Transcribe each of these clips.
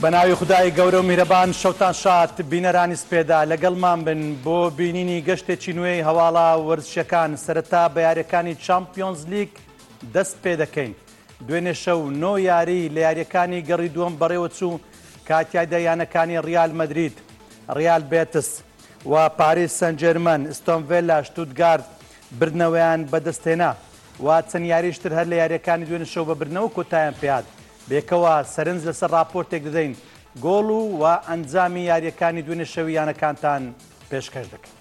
بەناوی خدای گەورە و میهرەبان شەوتان شاد بینەرانی سپێدا لەگەڵمان بن بۆ بینینی گەشتێکی نوێی هەواڵە وەرزشەکان سەرەتا بە یاریەکانی چامپیۆنز لیگ دەست پێ دەکەین. دوێنێ شەو 9 یاری لە یاریەکانی گەڕی دووەم بەڕێوە چوو کاتیایدا یانەکانی ریال مەدرید، ریال بێتس و پاریس سەن جێرمەن، ئستۆن ڤیلا، شتوتگارت بردنەوەیان بەدەستهێنا و چەند یاریشتر هەر لە یاریەکانی دوێنێ شەو بە بردنەوە کۆتاییان پێهات. بێکەوە سەرنج لەسەر راپۆرتێک دەدەین گۆڵ و ئەنجامی یاریەکانی دوێنێ شەویانەکانتان پێشکەش دەکەین.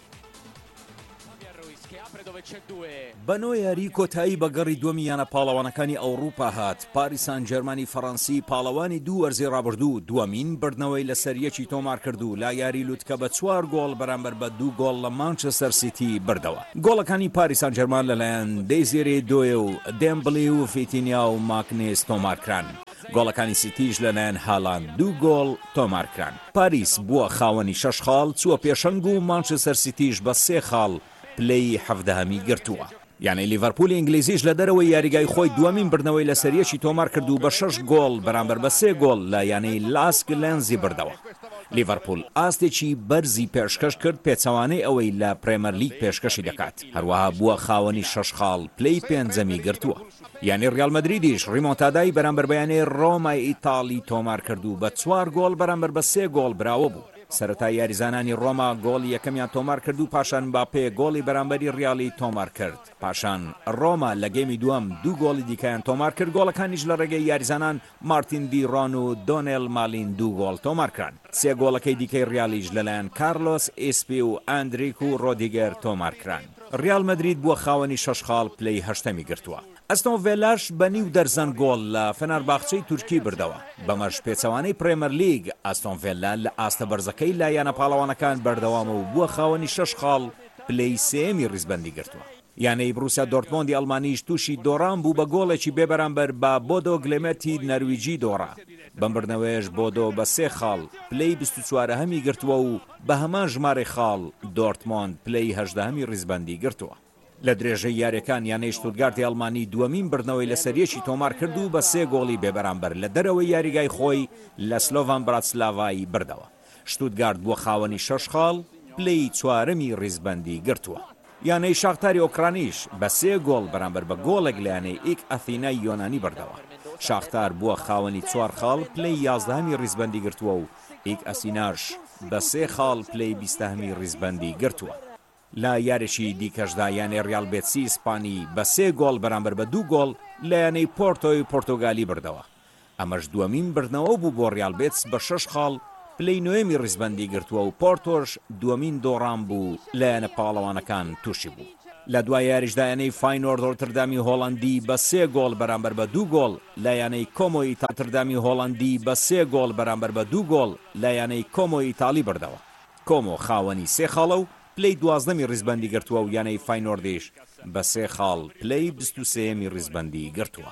بەنۆ یاری کۆتایی بەگەڕی دووەمی یانە پاڵەوانەکانی ئەوروپا هات. پاریس سان جێرمانی فەڕەنسی پاڵەوانی دوو وەرزی ڕابردوو دووەمین بردنەوەی لە سەریەکی تۆمار کردو لا یاری لوتکە بە 4 گۆڵ بەرامبەر بە 2 گۆڵ لە مانچستەر سیتی بردەوە. گۆڵەکانی پاریس سان جێرمان لەلایەن دەیزێرێ دۆیە و دێمبلی و فیتینیا و ماکنێس تۆمارکران. گۆڵەکانی سیتیش لەلایەن هالاند 2 گۆڵ تۆمارکران. پاریس بووە خاوەنی 6 خاڵ، چووە پێشەنگ و مانچستەر سیتیش بە 3 خاڵ پلەی 17هەمی گرتووە. یعنی لیڤەرپولی ئینگلیزیش لە دەرەوەی یاریگای خۆی دووەمین بردنەوەی لە سەریەکی تۆمار کردو بە 6 گۆڵ بەرامبەر بە 3 گۆڵ لە یانەی لاسک لێنزی بردەوە. لیڤەرپول ئاستێکی بەرزی پێشکەش کرد پێچەوانەی ئەوەی لە پرێمەر لیگ پێشکەشی دەکات. هەروەها بووە خاوەنی 6 خاڵ پلەی 5هەمی گرتووە. یعنی ریال مەدریدیش ڕیمۆنتادای بەرامبەر بەیانەی ڕۆمای ئیتاڵی تۆمار کردو بە 4 گۆڵ بەرامبەر بە 3 گۆڵ براوە بوو. سەرەتا یاریزانانی ڕۆما گۆڵی یەکەمیان تۆمار کرد و پاشان باپێ گۆڵی بەرامبەری ریالی تۆمار کرد. پاشان ڕۆما لە گەیمی دووەم 2 گۆڵی دیکەیان تۆمار کرد. گۆڵەکانیش لە ڕێگەی یاریزانان مارتین دیڕۆن و دۆنێل مالین 2 گۆڵ تۆمار کران. 3 گۆڵەکەی دیکەی ریالیش لەلایەن کارلۆس ئێسپی و ئاندریک و ڕۆدیگەر تۆمار کران. ریال مەدرید بووە خاوەنی 6 خاڵ پلەی 8هەمی گرتووە. ئەستۆن ڤێلاش بە نیو دەرزەن گۆڵ لە فەنەرباخچەی تورکی بردەوە. بەمەش پێچەوانەی پرێمەر لیگ ئەستۆن ڤێلا لە ئاستە بەرزەکەی لایەنە پاڵەوانەکان بەردەوامە و بووە خاوەنی 6 خاڵ پلەی 3هەمی ڕیزبەندی گرتووە. یانەی بروسیا دۆرتمۆندی ئەڵمانیش تووشی دۆڕان بوو بە گۆڵێکی بێبەرامبەر بە بۆدۆ گلێمەتی نەرویجی دۆڕا. بەمبردنەوەیش بۆدۆ بە 3 خاڵ پلەی 24هەمی گرتووە و بە هەمان ژمارە خاڵ دۆرتمۆند پلەی 18هەمی ڕیزبەندی گرتووە. لە درێژەی یاریەکان یانەی شتوتگارتی ئەڵمانی دووەمین بردنەوەی لە سەریەکی تۆمار کرد و بە 3 گۆڵی بێبەرامبەر لە دەرەوەی یاریگای خۆی لە سلۆڤان براتسلاڤایی بردەوە. شتوتگارت بووە خاوەنی 6 خاڵ پلەی 4هەمی ڕیزبەندی گرتووە. یانەی شاختاری ئۆکرانیش بە 3 گۆڵ بەرامبەر بە گۆڵێک لە یانەی ئیک ئەثینای یۆنانی بردەوە. شاختار بووە خاوەنی 4 خاڵ پلەی 11هەمی ڕیزبەندی گرتووە و ئیک ئەسیناش بە 3 خاڵ پلەی 20هەمی ڕیزبەندی گرتووە. لە یارێکی دیکەشدا یانەی ریال بێتسی ئیسپانی بە 3 گۆڵ بەرامبەر بە 2 گۆڵ لە یانەی پۆرتۆی پۆرتۆگالی بردەوە. ئەمەش دووەمین بردنەوە بوو بۆ ریال بێتس بە 6 خاڵ پلەی 9هەمی ڕیزبەندی گرتووە و پۆرتۆش دووەمین دۆڕان بوو لە یانە پاڵەوانەکان تووشی بوو. لە دوای یاریشدا یانەی فاینۆرد ڕۆتردامی هۆڵەندی بە 3 گۆڵ بەرامبەر بە 2 گۆڵ لە یانەی کۆمۆ ئیتاڵی هۆڵەندی بە 3 گۆڵ بەرامبەر بە 2 گۆڵ لە یانەی کۆمۆ ئیتاڵی بردەوە. کۆمۆ خاوەنی 3 خاڵە و پلەی 12هەمی ڕیزبەندی گرتووە و یانەی فاینۆردیش بە 3 خاڵ پلەی 23هەمی ڕیزبەندی گرتووە.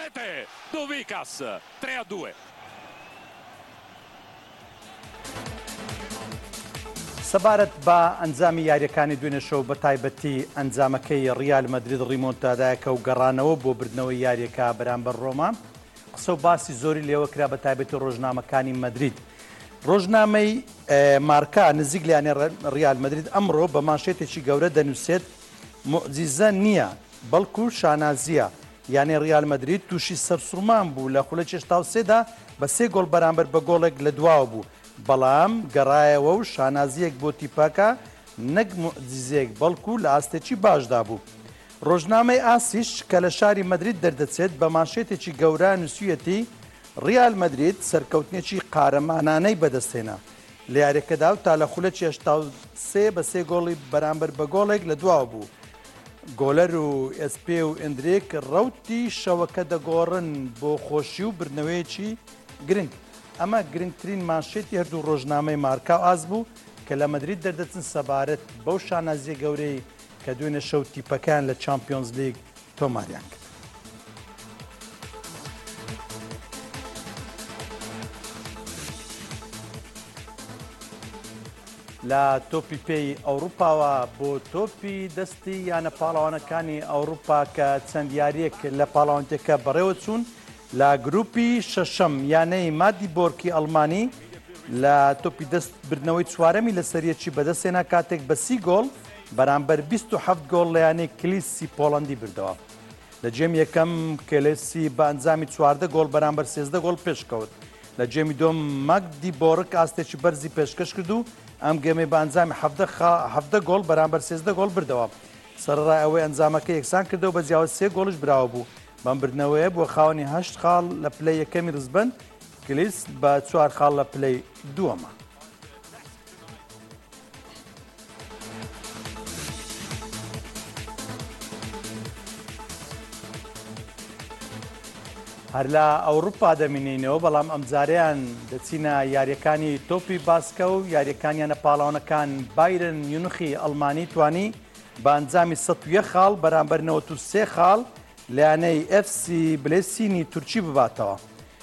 سەبارەت بە ئەنجامی یاریەکانی دوێنێ شەو بە تایبەتی ئەنجامەکەی ریال مەدرید ڕیمۆنتادایەکە و گەڕانەوە بۆ بردنەوەی یاریەکە بەرامبەر ڕۆما قسە و باسی زۆری لێوە کرا بە تایبەتی ڕۆژنامەکانی مەدرید. ڕۆژنامەی مارکا نزیک لایەنێ ریال مەدرید ئەمڕۆ بە مانشێتێکی گەورە دەنووسێت مۆعجیزە نییە بەڵکو شانازیە. یانەی ریال مەدرید تووشی سەرسوڕمان بوو لە خولە 83دا بە 3 گۆڵ بەرامبەر بە گۆڵێک لە دواوە بوو، بەڵام گەڕایەوە و شانازیەک بۆ تیپاکە نەک مۆعجیزەیەک بەڵکو لە ئاستێکی باشدا بوو. ڕۆژنامەی ئاسیش کە لە شاری مەدرید دەردەچێت بە مانشێتێکی گەورە نووسیەتی ریال مەدرید سەرکەوتنێکی قارەمانانەی بەدەستێنا لە یاریەکەدا و تا لە خولە 83 بە 3 گۆڵی بەرامبەر بە گۆڵێک لە دواوە بوو. گۆلەر و ئسپێ و ئەندرێک ڕەوتی شەوەکە دەگۆڕن بۆ خۆشی و بردنەوەیەکی گرنگ. ئەمە گرنگترین مانشێتی هەردوو ڕۆژنامەی مارکا ئاز بوو کە لە مەدرید دەردەچن سەبارەت بەو شانازیە گەورەی کە دوێنێ شەو تیپەکان لە چامپیۆنز لیگ تۆماریان کرد. لە تۆپی پێی ئەوروپاوە بۆ تۆپی دەستی یانە پاڵەوانەکانی ئەوروپا کە چەند یاریەک لە پاڵەوانتێکە بەڕێوە چوون لە گروپی شەشەم یانەی مادی بۆرکی ئەڵمانی لە تۆپی دەست بردنەوەی چوارەمی لە سەریەکی بەدەستێنا کاتێک بە 30 گۆڵ بەرامبەر 27 گۆڵ لە یانەی کلیسی پۆڵەندی بردەوە. لە جێم یەکەم کلێسی بە ئەنجامی 14 گۆڵ بەرامبەر 13 گۆڵ پێشکەوت. لە جێمی دۆم مەگدی بۆرک ئاستێکی بەرزی پێشکەش کرد و ئەم گەمەی بە ئەنجامی 17 گۆڵ بەرامبەر 13 گۆڵ بردەوە. سەرڕای ئەوەی ئەنجامەکە یەکسان کردەوە بە جیاواز 3 گۆڵش براوە بوو. بەم بردنەوەیە بۆ خاوەنی 8 خاڵ لە پلەی یەکەمی ڕزبەن کلیس بە 4 خاڵ لە پلەی دووەمە. هەر لە ئەوروپا دەمینینەوە بەڵام ئەمجاریان دەچینە یاریەکانی تۆپی باسکە و یاریەکانیانە پاڵاوانەکان بایرن یونخی ئەڵمانی توانی بە ئەنجامی 101 خاڵ بەرامبەر 93 خاڵ لە یانەی FC بلێسینی تورکی بباتەوە.